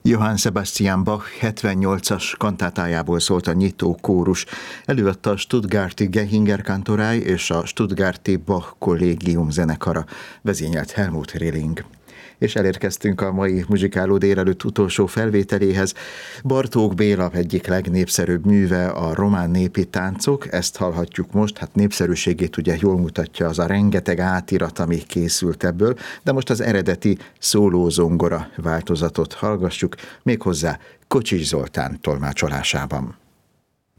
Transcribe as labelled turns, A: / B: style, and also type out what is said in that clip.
A: Johann Sebastian Bach 78-as kantátájából szólt a nyitó kórus. Előadta a stuttgarti Gehinger Kantorei és a stuttgarti Bach Kollégium zenekara, vezényelt Helmut Rilling. És elérkeztünk a mai Muzsikáló délelőtt utolsó felvételéhez. Bartók Béla egyik legnépszerűbb műve a román népi táncok, ezt hallhatjuk most, hát népszerűségét ugye jól mutatja az a rengeteg átirat, ami készült ebből, de most az eredeti szólózongora változatot hallgassuk, méghozzá Kocsis Zoltán tolmácsolásában.